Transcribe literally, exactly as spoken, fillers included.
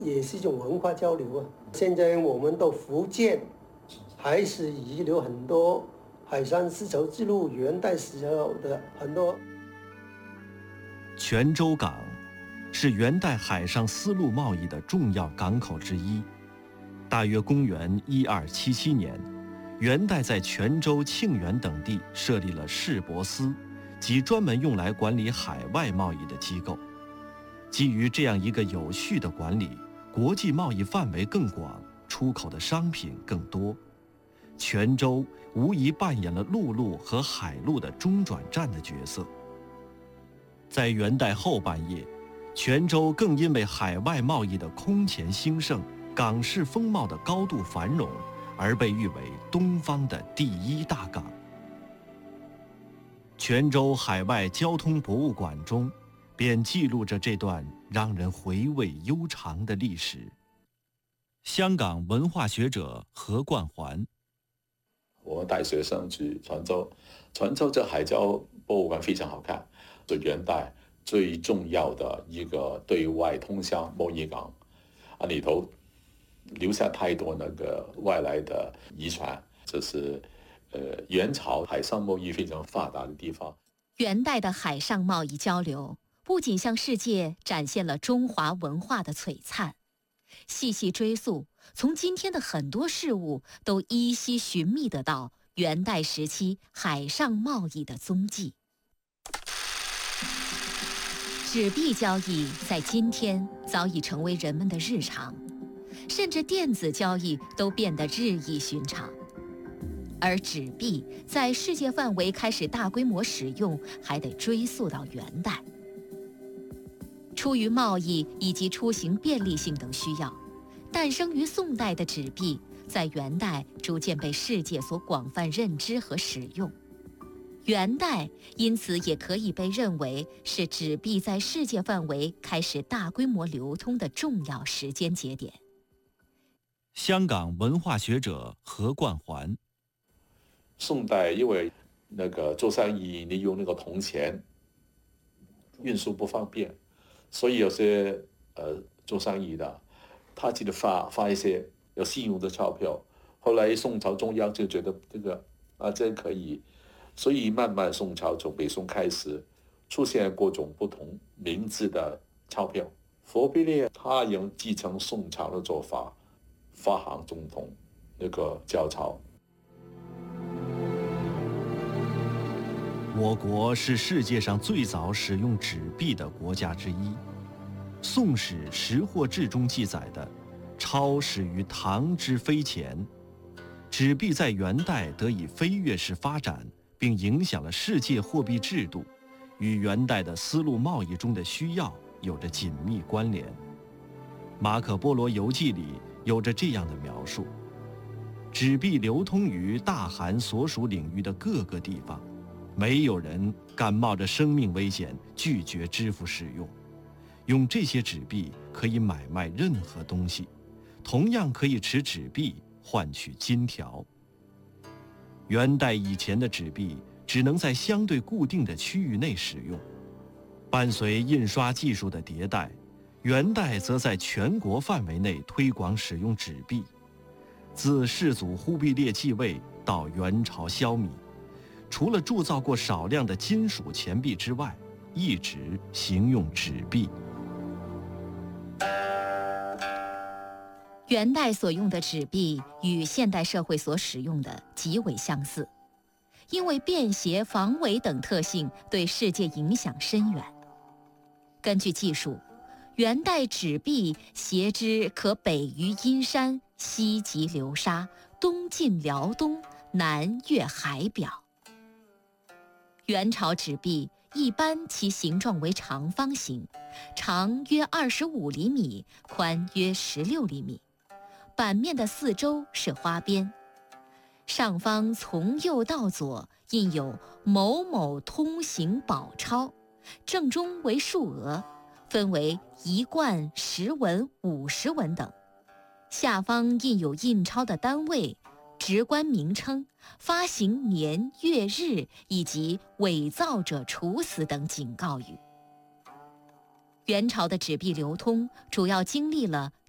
也是一种文化交流啊。现在我们到福建，还是遗留很多海上丝绸之路元代时候的很多。 泉州港是元代海上丝路贸易的重要港口之一。大约公元一二七七年，元代在泉州、庆元等地设立了市舶司，即专门用来管理海外贸易的机构。基于这样一个有序的管理，国际贸易范围更广，出口的商品更多。泉州无疑扮演了陆路和海路的中转站的角色。在元代后半叶，泉州更因为海外贸易的空前兴盛，港市风貌的高度繁荣，而被誉为东方的第一大港。泉州海外交通博物馆中，便记录着这段让人回味悠长的历史。香港文化学者何冠环， 我带学生去泉州，泉州这海交博物馆非常好看，是元代最重要的一个对外通商贸易港，啊，里头留下太多那个外来的遗传，这是呃元朝海上贸易非常发达的地方。 元代的海上贸易交流不仅向世界展现了中华文化的璀璨，细细追溯，从今天的很多事物都依稀寻觅得到元代时期海上贸易的踪迹。纸币交易在今天早已成为人们的日常，甚至电子交易都变得日益寻常。而纸币在世界范围开始大规模使用，还得追溯到元代。出于贸易以及出行便利性等需要，诞生于宋代的纸币，在元代逐渐被世界所广泛认知和使用。元代因此也可以被认为是纸币在世界范围开始大规模流通的重要时间节点。 香港文化学者何冠环， 宋代因为那个做生意你用那个铜钱，运输不方便，所以有些呃做生意的，他记得发发一些有信用的钞票。后来宋朝中央就觉得这个啊这可以。所以慢慢宋朝从北宋开始出现各种不同名字的钞票。佛必烈他也继承宋朝的做法，发行总统那个交钞。 我国是世界上最早使用纸币的国家之一。《宋史·识货志》中记载的钞始于唐之飞钱，纸币在元代得以飞跃式发展，并影响了世界货币制度，与元代的丝路贸易中的需要有着紧密关联。马可波罗游记里有着这样的描述：纸币流通于大韩所属领域的各个地方，没有人敢冒着生命危险拒绝支付使用。用这些纸币可以买卖任何东西，同样可以持纸币换取金条。元代以前的纸币只能在相对固定的区域内使用，伴随印刷技术的迭代，元代则在全国范围内推广使用纸币。自世祖忽必烈继位到元朝消弭，除了铸造过少量的金属钱币之外，一直行用纸币。 元代所用的纸币与现代社会所使用的极为相似，因为便携、防伪等特性对世界影响深远。根据记述，元代纸币携之可北于阴山，西及流沙，东进辽东，南越海表。元朝纸币一般其形状为长方形，长约二十五厘米，宽约十六厘米。版面的四周是花边，上方从右到左印有某某通行宝钞，正中为数额，分为一贯、十文、五十文等。下方印有印钞的单位、职官名称、发行年月日以及伪造者处死等警告语。元朝的纸币流通主要经历了